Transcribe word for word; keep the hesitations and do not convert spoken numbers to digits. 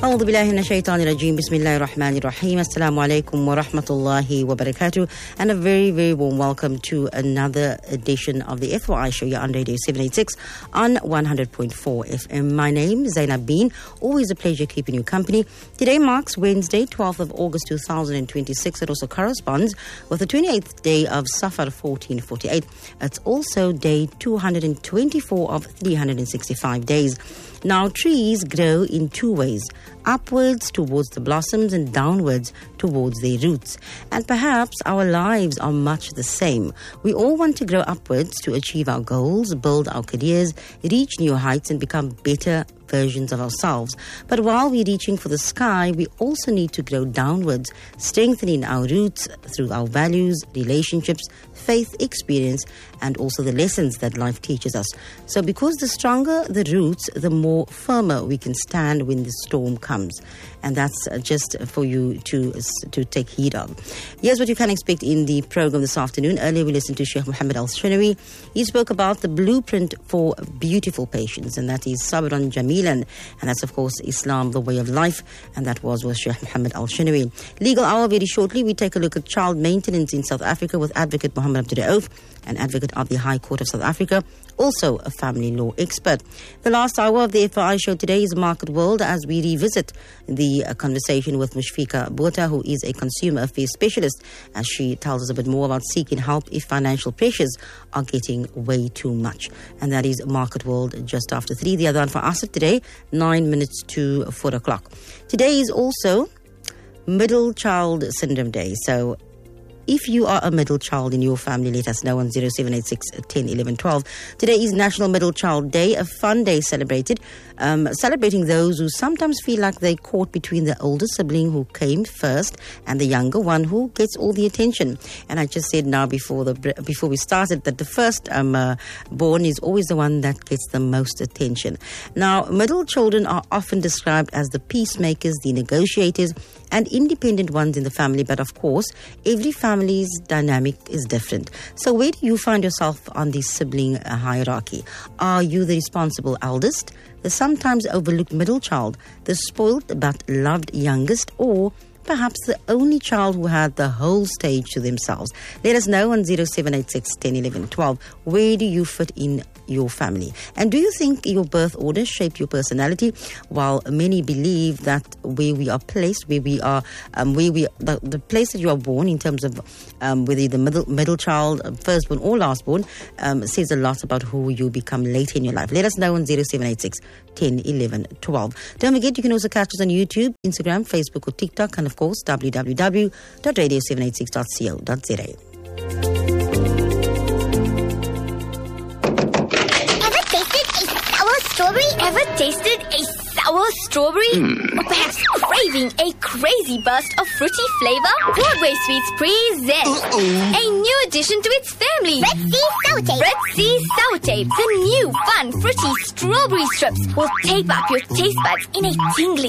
أعوذ بالله من الشيطان الرجيم. بسم الله الرحمن الرحيم. Assalamu alaikum wa rahmatullahi wa barakatuh. And a very, very warm welcome to another edition of the F Y I show here on Radio seven eighty-six on one hundred point four F M. My name is Zainab Bean. Always a pleasure keeping you company. Today marks Wednesday, twelfth of August two thousand twenty-six. It also corresponds with the twenty-eighth day of Safar fourteen forty-eight. It's also day two hundred twenty-four of three hundred sixty-five days. Now, trees grow in two ways, upwards towards the blossoms and downwards towards their roots. And perhaps our lives are much the same. We all want to grow upwards to achieve our goals, build our careers, reach new heights and become better versions of ourselves. But while we're reaching for the sky, we also need to grow downwards, strengthening our roots through our values, relationships, faith, experience, and also the lessons that life teaches us. So because the stronger the roots, the more firmer we can stand when the storm comes. And that's just for you to to take heed of. Here's what you can expect in the program this afternoon. Earlier we listened to Sheikh Muhammad Al-Shinawi. He spoke about the blueprint for beautiful patience, and that is Sabran Jamilan. And that's, of course, Islam, the way of life. And that was with Sheikh Muhammad Al-Shinawi. Legal Hour, very shortly, we take a look at child maintenance in South Africa with Advocate Muhammad Abdul Rauf, an advocate of the High Court of South Africa, also a family law expert. The last hour of the F Y I show today is Market World, as we revisit the uh, conversation with Mushfika Botha, who is a consumer affairs specialist, as she tells us a bit more about seeking help if financial pressures are getting way too much. And that is Market World just after three. The other one for us today, nine minutes to four o'clock. Today is also Middle Child Syndrome Day. So if you are a middle child in your family, let us know on zero seven eight six, ten, eleven, twelve. Today is National Middle Child Day, a fun day celebrated, um, celebrating those who sometimes feel like they're caught between the older sibling who came first and the younger one who gets all the attention. And I just said now before the before we started that the first um, uh, born is always the one that gets the most attention. Now, middle children are often described as the peacemakers, the negotiators, and independent ones in the family. But of course, every family's dynamic is different. So where do you find yourself on the sibling hierarchy? Are you the responsible eldest, the sometimes overlooked middle child, the spoiled but loved youngest, or perhaps the only child who had the whole stage to themselves? Let us know on zero seven eight six, ten, eleven, twelve. Where do you fit in your family? And do you think your birth order shaped your personality? While many believe that where we are placed, where we are, um, where we the, the place that you are born in terms of um, whether you're the middle middle child, firstborn or lastborn, um, says a lot about who you become later in your life. Let us know on zero seven eight six, ten, eleven, twelve. Don't forget, you can also catch us on YouTube, Instagram, Facebook, or TikTok, and of course, w w w dot radio seven eighty-six dot co dot z a. Strawberry? Ever tasted a sour strawberry? Mm. Or perhaps craving a crazy burst of fruity flavor? Broadway Sweets presents Uh-oh. a new addition to its family. Red Sea Sour Tape. Red Sea Sour Tape. The new fun fruity strawberry strips will tape up your taste buds in a tingly